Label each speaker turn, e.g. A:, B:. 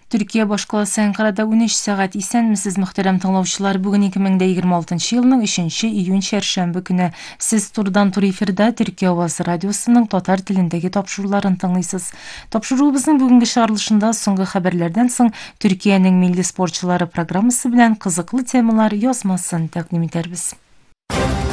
A: Türkiye Boş Kalası Ankara'da 13 saat isenmisiz muhterem tыңлаучылар. Bugün 2026 yılının 3 iyun şerşembe günü siz turdan tur efirde Türkiye Ovası Radyosu'nun tatar tilindeki topşurularını tыңлайсыз. Topşuruğumuzun bugünkü şarlışında soңғы haberlerden soң Türkiye'nin milli sporçuları programması bilen kızıklı temalar yozmasını takdim ederbiz.